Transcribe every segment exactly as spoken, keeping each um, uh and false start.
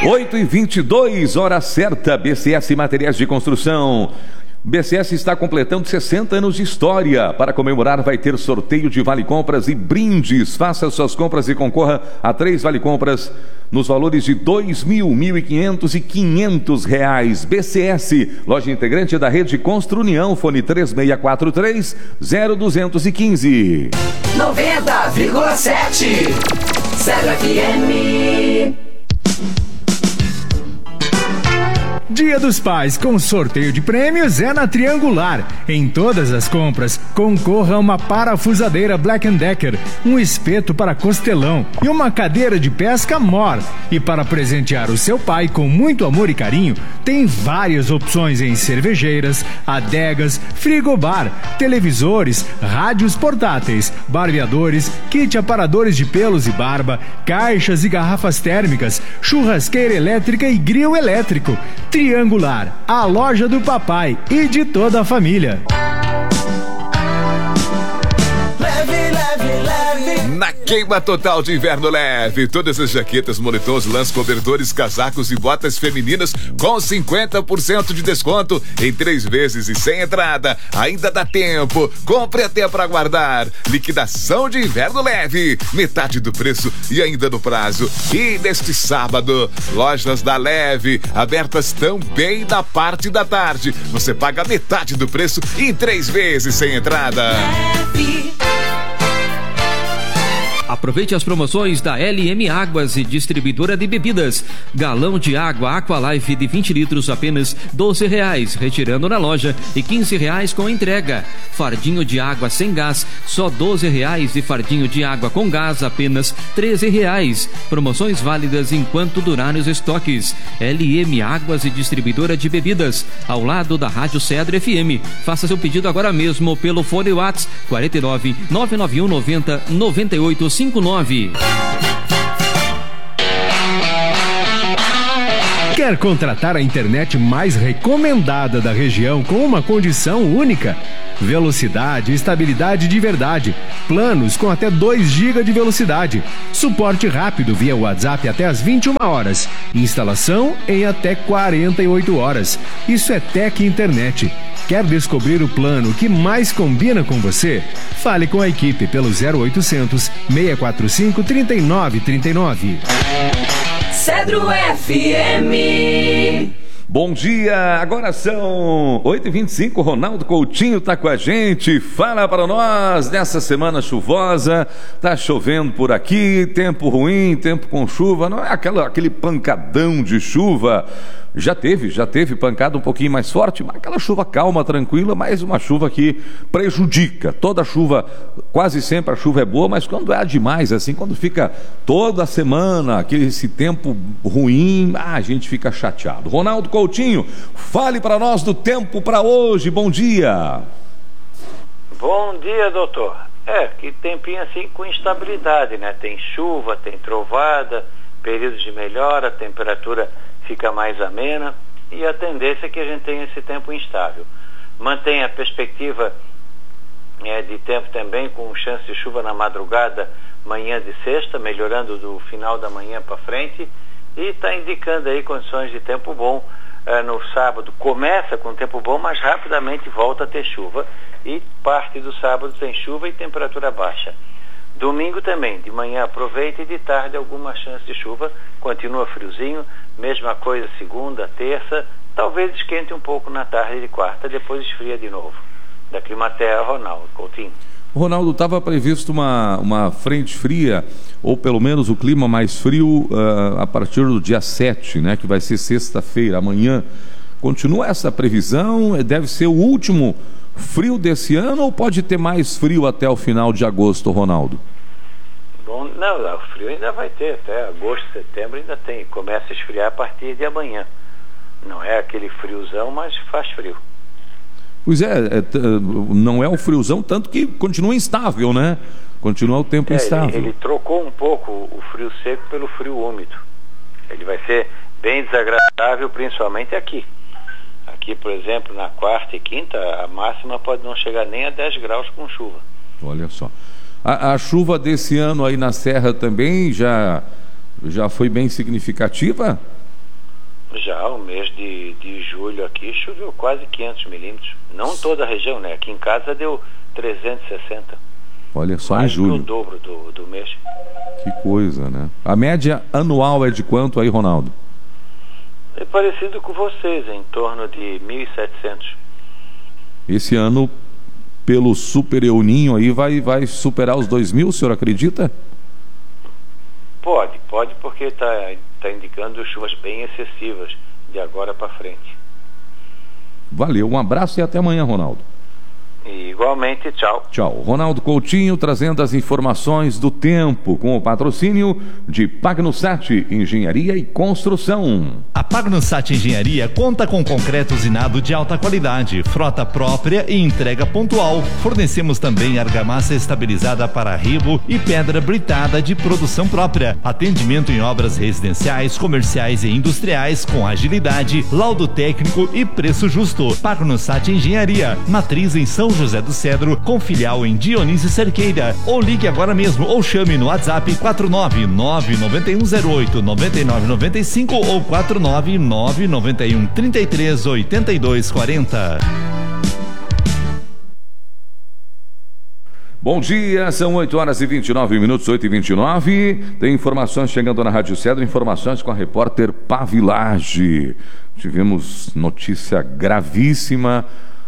oito e vinte e dois, hora certa, B C S Materiais de Construção. B C S está completando sessenta anos de história. Para comemorar, vai ter sorteio de vale-compras e brindes. Faça suas compras e concorra a três vale-compras nos valores de dois mil, mil e quinhentos e quinhentos reais. B C S, loja integrante da rede Construnião, fone três seis quatro três, zero dois um cinco. noventa vírgula sete Zero F M. Dia dos Pais com sorteio de prêmios é na Triangular. Em todas as compras, concorra a uma parafusadeira Black and Decker, um espeto para costelão e uma cadeira de pesca Mor. E para presentear o seu pai com muito amor e carinho, tem várias opções em cervejeiras, adegas, frigobar, televisores, rádios portáteis, barbeadores, kit aparadores de pelos e barba, caixas e garrafas térmicas, churrasqueira elétrica e grill elétrico. Triangular, a loja do papai e de toda a família. Na queima total de inverno leve, todas as jaquetas, moletons, lãs, cobertores, casacos e botas femininas com cinquenta por cento de desconto em três vezes e sem entrada. Ainda dá tempo, compre até para guardar. Liquidação de inverno leve, metade do preço e ainda no prazo. E neste sábado, lojas da Leve abertas também na parte da tarde. Você paga metade do preço em três vezes sem entrada. Leve. Aproveite as promoções da L M Águas e Distribuidora de Bebidas. Galão de água Aqualife de vinte litros apenas doze reais, retirando na loja, e quinze reais com entrega. Fardinho de água sem gás, só doze reais, e fardinho de água com gás apenas treze reais. Promoções válidas enquanto durarem os estoques. L M Águas e Distribuidora de Bebidas, ao lado da Rádio Cedro F M. Faça seu pedido agora mesmo pelo fone WhatsApp quarenta e nove, nove nove um, noventa, noventa e oito cinquenta e nove. Quer contratar a internet mais recomendada da região com uma condição única? Velocidade e estabilidade de verdade. Planos com até dois gigas de velocidade. Suporte rápido via WhatsApp até às vinte e uma horas. Instalação em até quarenta e oito horas. Isso é Tec Internet. Quer descobrir o plano que mais combina com você? Fale com a equipe pelo zero oitocentos, seis quatro cinco, três nove três nove. Cedro F M. Bom dia, agora são oito e vinte e cinco, Ronaldo Coutinho está com a gente, fala para nós nessa semana chuvosa, tá chovendo por aqui, tempo ruim, tempo com chuva, não é aquela, aquele pancadão de chuva, já teve, já teve pancada um pouquinho mais forte, mas aquela chuva calma, tranquila, mas uma chuva que prejudica, toda chuva, quase sempre a chuva é boa, mas quando é demais, assim, quando fica toda semana, aquele, esse tempo ruim, ah, a gente fica chateado. Ronaldo Coutinho, fale para nós do tempo para hoje, bom dia. Bom dia, doutor. É, que tempinho assim com instabilidade, né? Tem chuva, tem trovada, períodos de melhora, a temperatura fica mais amena e a tendência é que a gente tenha esse tempo instável. Mantém a perspectiva é, de tempo também com chance de chuva na madrugada, manhã de sexta, melhorando do final da manhã para frente, e está indicando aí condições de tempo bom. É, no sábado começa com tempo bom, mas rapidamente volta a ter chuva, e parte do sábado tem chuva e temperatura baixa. Domingo também, de manhã aproveita e de tarde alguma chance de chuva, continua friozinho, mesma coisa segunda, terça, talvez esquente um pouco na tarde de quarta, depois esfria de novo. Da Climaterra, Ronaldo Coutinho. Ronaldo, estava previsto uma, uma frente fria, ou pelo menos o clima mais frio uh, a partir do dia sete, né, que vai ser sexta-feira, amanhã. Continua essa previsão? Deve ser o último frio desse ano ou pode ter mais frio até o final de agosto, Ronaldo? Bom, não, o frio ainda vai ter, até agosto, setembro ainda tem, começa a esfriar a partir de amanhã. Não é aquele friozão, mas faz frio. Pois é, é não é um friozão, tanto que continua instável, né? Continua o tempo é, instável. Ele, ele trocou um pouco o frio seco pelo frio úmido. Ele vai ser bem desagradável, principalmente aqui. Aqui, por exemplo, na quarta e quinta, a máxima pode não chegar nem a dez graus com chuva. Olha só. A, a chuva desse ano aí na Serra também já, já foi bem significativa? Já o mês de, de julho aqui choveu quase quinhentos milímetros. Não toda a região, né? Aqui em casa deu trezentos e sessenta. Olha só, mais em julho. o dobro do, do mês. Que coisa, né? A média anual é de quanto aí, Ronaldo? É parecido com vocês, em torno de mil e setecentos. Esse ano, pelo Super El Ninho aí, vai, vai superar os dois mil, o senhor acredita? Pode, pode, porque está tá indicando chuvas bem excessivas de agora para frente. Valeu, um abraço e até amanhã, Ronaldo. E igualmente, tchau. Tchau. Ronaldo Coutinho trazendo as informações do tempo com o patrocínio de Pagnosat Engenharia e Construção. A Pagnosat Engenharia conta com concreto usinado de alta qualidade, frota própria e entrega pontual. Fornecemos também argamassa estabilizada para rebo e pedra britada de produção própria. Atendimento em obras residenciais, comerciais e industriais com agilidade, laudo técnico e preço justo. Pagnosat Engenharia, matriz em São José do Cedro, com filial em Dionísio Cerqueira. Ou ligue agora mesmo ou chame no WhatsApp quatro nove nove nove um zero oito nove nove nove cinco ou quatro nove nove nove um três três oito dois quatro zero. Bom dia, são oito horas e vinte e nove minutos, oito e vinte e nove. Tem informações chegando na Rádio Cedro, informações com a repórter Pavilage. Tivemos notícia gravíssima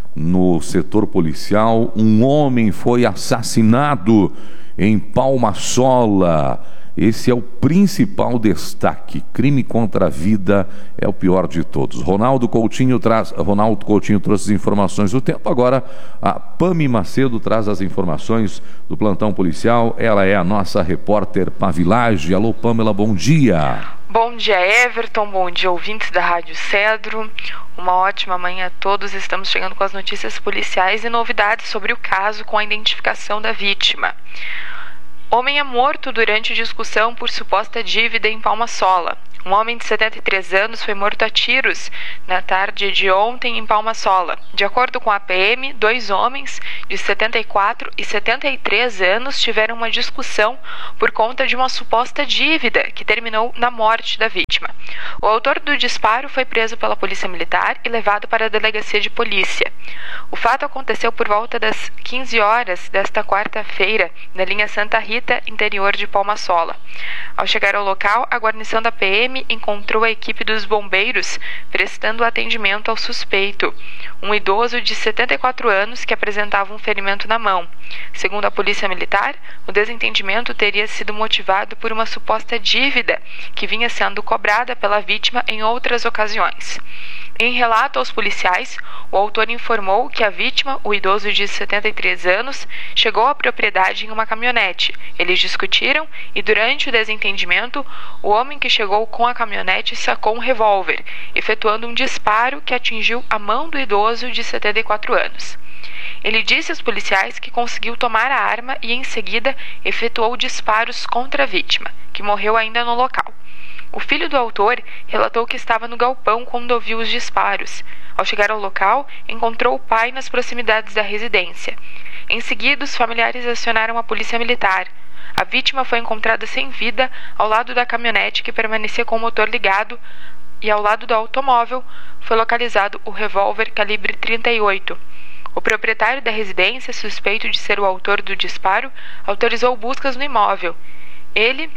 no setor policial. Um homem foi assassinado em Palma-Sola. Esse é o principal destaque. Crime contra a vida é o pior de todos. Ronaldo Coutinho traz, Ronaldo Coutinho trouxe as informações do tempo. Agora a Pami Macedo traz as informações do plantão policial. Ela é a nossa repórter Pavilage. Alô, Pamela, bom dia. Bom dia, Everton. Bom dia, ouvintes da Rádio Cedro. Uma ótima manhã a todos. Estamos chegando com as notícias policiais e novidades sobre o caso com a identificação da vítima. Homem é morto durante discussão por suposta dívida em Palma-Sola. Um homem de setenta e três anos foi morto a tiros na tarde de ontem em Palma-Sola. De acordo com a P M, dois homens de setenta e quatro e setenta e três anos tiveram uma discussão por conta de uma suposta dívida que terminou na morte da vítima. O autor do disparo foi preso pela Polícia Militar e levado para a delegacia de polícia. O fato aconteceu por volta das quinze horas desta quarta-feira, na linha Santa Rita, interior de Palma-Sola. Ao chegar ao local, a guarnição da P M encontrou a equipe dos bombeiros prestando atendimento ao suspeito, um idoso de setenta e quatro anos que apresentava um ferimento na mão. Segundo a Polícia Militar, o desentendimento teria sido motivado por uma suposta dívida que vinha sendo cobrada pela vítima em outras ocasiões. Em relato aos policiais, o autor informou que a vítima, o idoso de setenta e três anos, chegou à propriedade em uma caminhonete. Eles discutiram e, durante o desentendimento, o homem que chegou com a caminhonete sacou um revólver, efetuando um disparo que atingiu a mão do idoso de setenta e quatro anos. Ele disse aos policiais que conseguiu tomar a arma e, em seguida, efetuou disparos contra a vítima, que morreu ainda no local. O filho do autor relatou que estava no galpão quando ouviu os disparos. Ao chegar ao local, encontrou o pai nas proximidades da residência. Em seguida, os familiares acionaram a polícia militar. A vítima foi encontrada sem vida ao lado da caminhonete que permanecia com o motor ligado e ao lado do automóvel foi localizado o revólver calibre trinta e oito. O proprietário da residência, suspeito de ser o autor do disparo, autorizou buscas no imóvel. Ele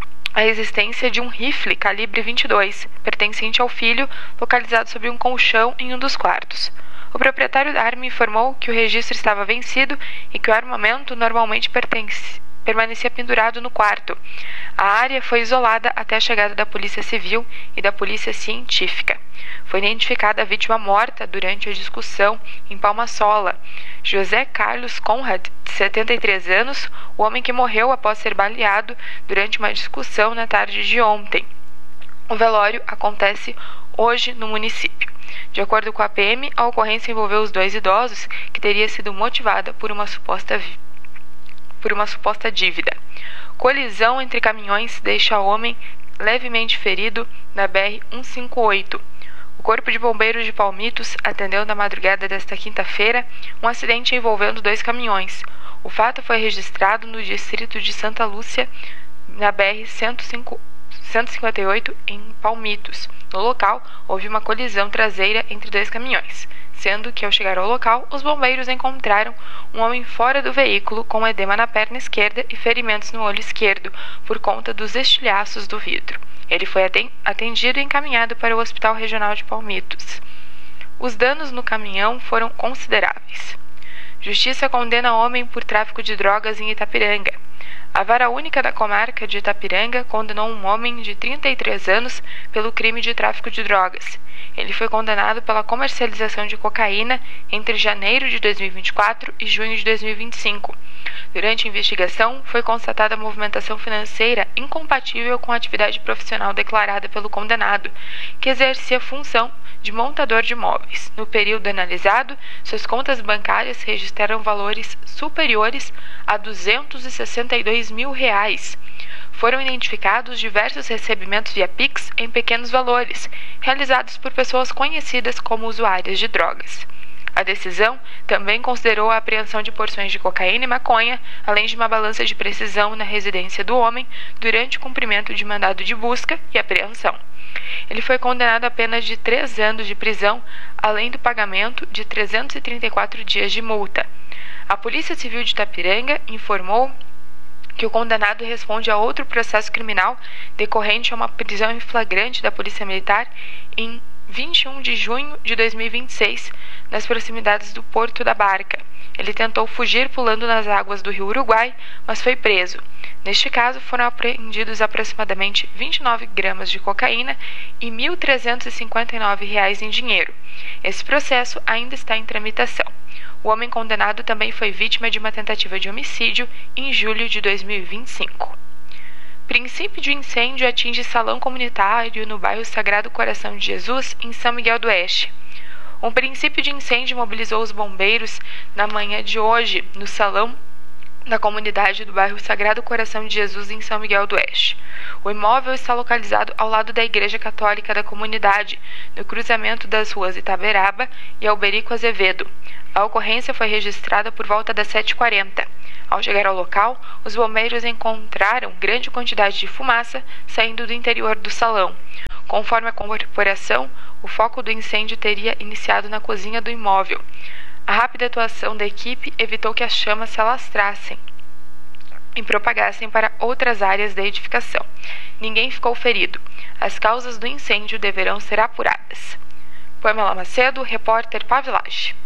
a existência de um rifle calibre vinte e dois, pertencente ao filho, localizado sob um colchão em um dos quartos. O proprietário da arma informou que o registro estava vencido e que o armamento normalmente pertence, permanecia pendurado no quarto. A área foi isolada até a chegada da Polícia Civil e da Polícia Científica. Foi identificada a vítima morta durante a discussão em Palma-Sola. José Carlos Conrad, de setenta e três anos, o homem que morreu após ser baleado durante uma discussão na tarde de ontem. O velório acontece hoje no município. De acordo com a P M, a ocorrência envolveu os dois idosos, que teria sido motivada por uma suposta por uma suposta dívida. Colisão entre caminhões deixa o homem levemente ferido na B R cento e cinquenta e oito. O Corpo de Bombeiros de Palmitos atendeu na madrugada desta quinta-feira um acidente envolvendo dois caminhões. O fato foi registrado no distrito de Santa Lúcia, na B R cento e cento e cinquenta e oito, em Palmitos. No local, houve uma colisão traseira entre dois caminhões, sendo que, ao chegar ao local, os bombeiros encontraram um homem fora do veículo com edema na perna esquerda e ferimentos no olho esquerdo por conta dos estilhaços do vidro. Ele foi atendido e encaminhado para o Hospital Regional de Palmitos. Os danos no caminhão foram consideráveis. Justiça condena homem por tráfico de drogas em Itapiranga. A Vara Única da Comarca de Itapiranga condenou um homem de trinta e três anos pelo crime de tráfico de drogas. Ele foi condenado pela comercialização de cocaína entre janeiro de dois mil e vinte e quatro e junho de dois mil e vinte e cinco. Durante a investigação, foi constatada movimentação financeira incompatível com a atividade profissional declarada pelo condenado, que exercia função de montador de imóveis. No período analisado, suas contas bancárias registraram valores superiores a duzentos e sessenta e dois mil reais. Foram identificados diversos recebimentos via Pix em pequenos valores, realizados por pessoas conhecidas como usuárias de drogas. A decisão também considerou a apreensão de porções de cocaína e maconha, além de uma balança de precisão na residência do homem durante o cumprimento de mandado de busca e apreensão. Ele foi condenado a apenas de três anos de prisão, além do pagamento de trezentos e trinta e quatro dias de multa. A Polícia Civil de Itapiranga informou que o condenado responde a outro processo criminal decorrente a uma prisão em flagrante da Polícia Militar em vinte e um de junho de dois mil e vinte e seis, nas proximidades do Porto da Barca. Ele tentou fugir pulando nas águas do Rio Uruguai, mas foi preso. Neste caso, foram apreendidos aproximadamente vinte e nove gramas de cocaína e mil trezentos e cinquenta e nove reais em dinheiro. Esse processo ainda está em tramitação. O homem condenado também foi vítima de uma tentativa de homicídio em julho de dois mil e vinte e cinco. Princípio de incêndio atinge salão comunitário no bairro Sagrado Coração de Jesus, em São Miguel do Oeste. Um princípio de incêndio mobilizou os bombeiros na manhã de hoje, no salão da comunidade do bairro Sagrado Coração de Jesus, em São Miguel do Oeste. O imóvel está localizado ao lado da Igreja Católica da comunidade, no cruzamento das ruas Itaberaba e Alberico Azevedo. A ocorrência foi registrada por volta das sete e quarenta. Ao chegar ao local, os bombeiros encontraram grande quantidade de fumaça saindo do interior do salão. Conforme a corporação, o foco do incêndio teria iniciado na cozinha do imóvel. A rápida atuação da equipe evitou que as chamas se alastrassem e propagassem para outras áreas da edificação. Ninguém ficou ferido. As causas do incêndio deverão ser apuradas. Pamela Macedo, repórter Pavilage.